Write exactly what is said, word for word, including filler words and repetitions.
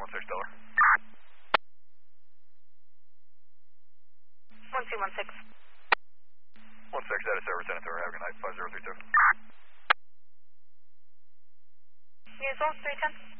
one six Delaware. one two one six. one six, that is service, San Antonio, have a good night, five zero three two. News one three ten.